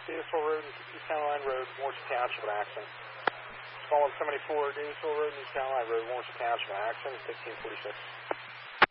Davisville Road, East County Line Road, Warrenton Township, an accident. Call 74, Davisville Road, East County Line Road, Warrenton Township, an accident, 1546.